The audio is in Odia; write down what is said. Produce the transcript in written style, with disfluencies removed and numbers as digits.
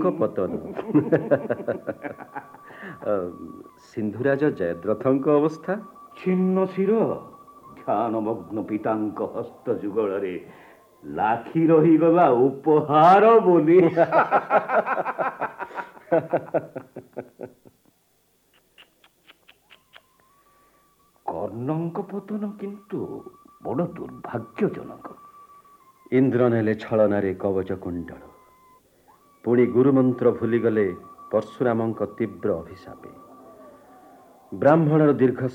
ପତନ ସିନ୍ଧୁରାଜ ଜୟଦ୍ରଥଙ୍କ ଅବସ୍ଥା ଛିନ୍ନ ଶିର ଧ୍ୟାନମଗ୍ନ ପିତାଙ୍କ ହସ୍ତ ଯୁଗଳରେ ଲାଖି ରହିଗଲା ଉପହାର ବୋଲି। କର୍ଣ୍ଣଙ୍କ ପତନ କିନ୍ତୁ ବଡ଼ ଦୁର୍ଭାଗ୍ୟଜନକ। ଇନ୍ଦ୍ର ନେଲେ ଛଳନାରେ କବଚ କୁଣ୍ଡଳ, ପୁଣି ଗୁରୁମନ୍ତ୍ର ଭୁଲିଗଲେ ପରଶୁରାମଙ୍କ ତୀବ୍ର ଅଭିଶାପେ। ବ୍ରାହ୍ମଣର ଦୀର୍ଘ